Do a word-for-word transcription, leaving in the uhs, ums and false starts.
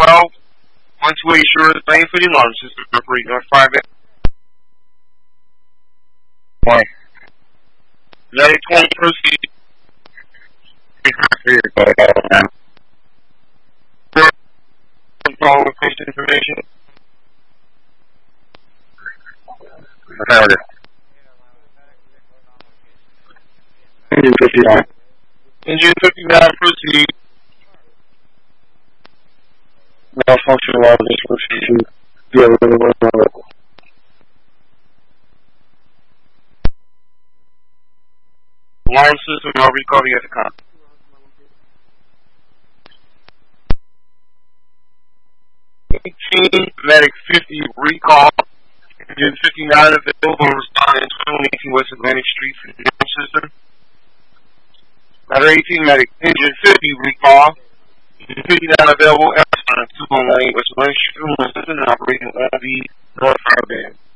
twelve, one two eight Shores Lane for the alarm system operating on five eight. Point. Medic twenty, proceed. Follow with patient information. Engine fifty-nine. Engine fifty-nine, proceed. Malfunction alarm distribution. Yeah, we're going to work on it. Alarm system, I'll recall you at the con. eighteen, medic fifty, recall. Engine fifty-nine available, responding to twenty eighteen West Atlantic Street for the alarm system. Matter eighteen, medic, engine fifty, recall. Engine fifty-nine available, responding to two one one West Atlantic Street, alarm system, operating on the North Fire Band.